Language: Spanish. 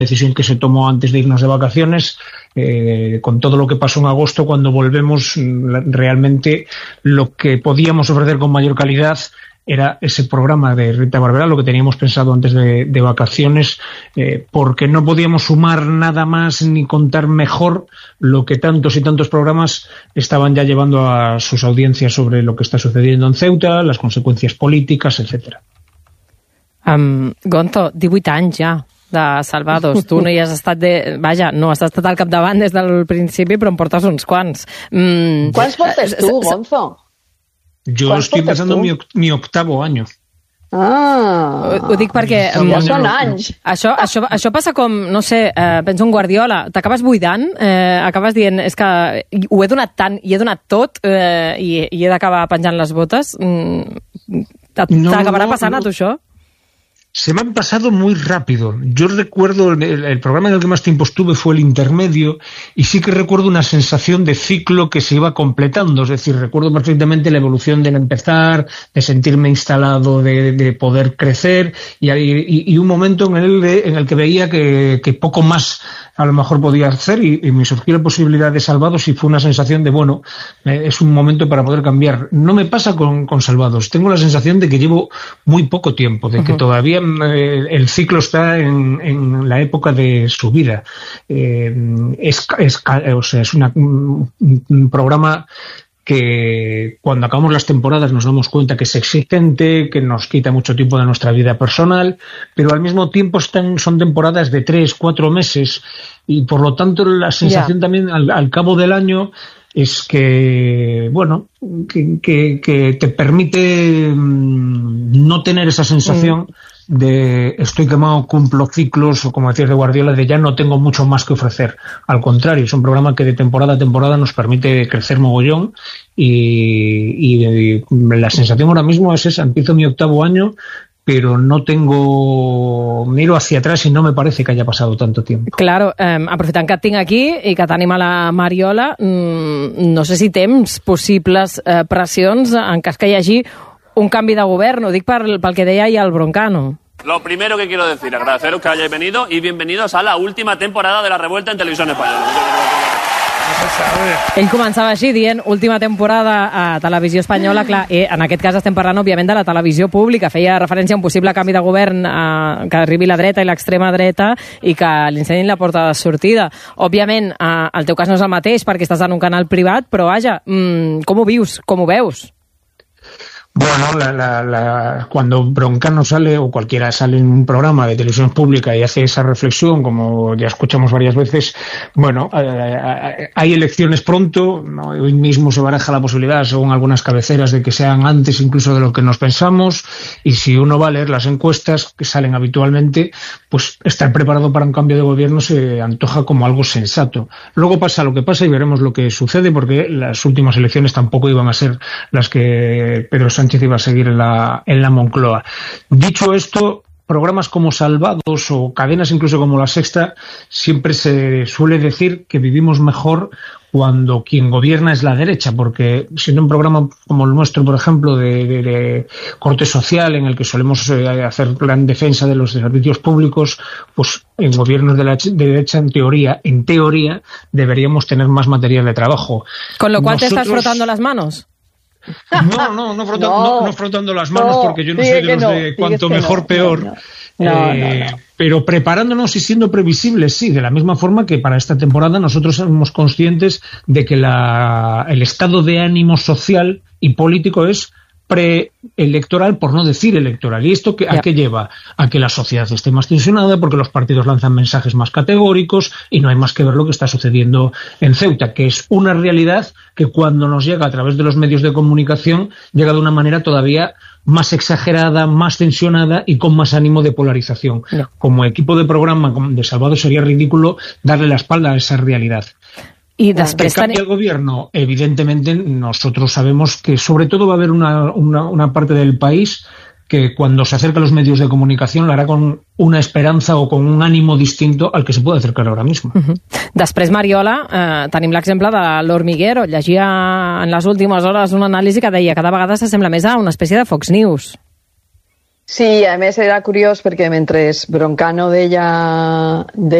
decisión que se tomó antes de irnos de vacaciones, con todo lo que pasó en agosto. Cuando volvemos, realmente lo que podíamos ofrecer con mayor calidad era ese programa de Rita Barberá, lo que teníamos pensado antes de vacaciones, porque no podíamos sumar nada más ni contar mejor lo que tantos y tantos programas estaban ya llevando a sus audiencias sobre lo que está sucediendo en Ceuta, las consecuencias políticas, etcétera. Gonzo, 18 anys ja de Salvados. Tu no hi has estat no has estat al capdavant des del principi, però en portes uns quants. ¿Quants portes tu, Gonzo? Yo estoy empezando mi 8º año. Ho dic perquè... Ja són anys. Això passa com, no sé, penso en Guardiola, t'acabes buidant, acabes dient, és que ho he donat tant i he donat tot i he d'acabar penjant les botes. T'acabarà passant a tu això? Se me han pasado muy rápido. Yo recuerdo, el programa en el que más tiempo estuve fue el intermedio, y sí que recuerdo una sensación de ciclo que se iba completando. Es decir, recuerdo perfectamente la evolución del empezar, de sentirme instalado, de poder crecer, y un momento en el que veía que poco más a lo mejor podía hacer, y me surgió la posibilidad de Salvados, y fue una sensación de, bueno, es un momento para poder cambiar. No me pasa con Salvados. Tengo la sensación de que llevo muy poco tiempo, de que todavía el ciclo está en la época de su vida. Es un programa que cuando acabamos las temporadas nos damos cuenta que es exigente, que nos quita mucho tiempo de nuestra vida personal, pero al mismo tiempo son temporadas de 3-4 meses, y por lo tanto la sensación también al cabo del año es que, bueno, que te permite no tener esa sensación de estoy quemado, cumplo ciclos, o como decías de Guardiola, de ya no tengo mucho más que ofrecer. Al contrario, es un programa que de temporada a temporada nos permite crecer mogollón, y la sensación ahora mismo es esa. Empiezo mi 8º año, pero miro hacia atrás y no me parece que haya pasado tanto tiempo. Claro, aprofitant que et tinc aquí i que tenim a la Mariola, no sé si tens possibles pressions en cas que hi hagi un canvi de govern. Ho dic pel que deia ahir el Broncano. Lo primero que quiero decir, agradeceros que hayáis venido y bienvenidos a la última temporada de La Revuelta en Televisión Española. Ell començava així dient última temporada a Televisió Espanyola. Clar, en aquest cas estem parlant òbviament de la televisió pública. Feia referència a un possible canvi de govern, que arribi la dreta i l'extrema dreta i que l'ensenyin la porta de sortida. Òbviament el teu cas no és el mateix perquè estàs en un canal privat, però vaja, com ho vius, com ho veus? Bueno, cuando Broncano sale, o cualquiera sale en un programa de televisión pública y hace esa reflexión, como ya escuchamos varias veces, bueno, hay elecciones pronto, ¿no? Hoy mismo se baraja la posibilidad, según algunas cabeceras, de que sean antes incluso de lo que nos pensamos, y si uno va a leer las encuestas que salen habitualmente, pues estar preparado para un cambio de gobierno se antoja como algo sensato. Luego pasa lo que pasa y veremos lo que sucede, porque las últimas elecciones tampoco iban a ser las que Pedro Sánchez iba a seguir en la Moncloa. Dicho esto, programas como Salvados o cadenas incluso como La Sexta, siempre se suele decir que vivimos mejor cuando quien gobierna es la derecha, porque siendo un programa como el nuestro, por ejemplo, de corte social, en el que solemos hacer gran defensa de los servicios públicos, pues en gobiernos de derecha, en teoría, deberíamos tener más material de trabajo. Con lo cual te estás frotando las manos. No frotando las manos, porque yo no soy de los de cuanto mejor peor. Pero preparándonos y siendo previsibles, sí, de la misma forma que para esta temporada nosotros somos conscientes de que el estado de ánimo social y político es preelectoral, por no decir electoral. ¿Y esto a qué lleva? A que la sociedad esté más tensionada, porque los partidos lanzan mensajes más categóricos, y no hay más que ver lo que está sucediendo en Ceuta, que es una realidad que cuando nos llega a través de los medios de comunicación llega de una manera todavía más exagerada, más tensionada y con más ánimo de polarización. Como equipo de programa de Salvados sería ridículo darle la espalda a esa realidad. Y després que cambie el gobierno, evidentemente nosotros sabemos que sobre todo va a haber una parte del país que cuando se acerca a los medios de comunicación lo hará con una esperanza o con un ánimo distinto al que se puede acercar ahora mismo. Després, Mariola, tenim l'exemple de l'Hormiguero. Llegia en les últimes hores una anàlisi que deia que cada vegada s'assembla més a una espècie de Fox News. Sí, a més era curiós perquè mentre Broncano deia